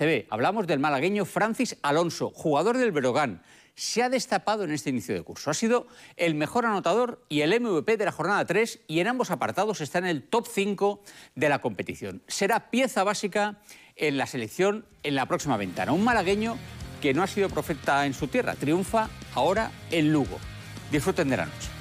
ACB. Hablamos del malagueño Francis Alonso, jugador del Breogán. Se ha destapado en este inicio de curso. Ha sido el mejor anotador y el MVP de la jornada 3 y en ambos apartados está en el top 5 de la competición. Será pieza básica en la selección en la próxima ventana. Un malagueño que no ha sido profeta en su tierra. Triunfa ahora en Lugo. Disfruten de la noche.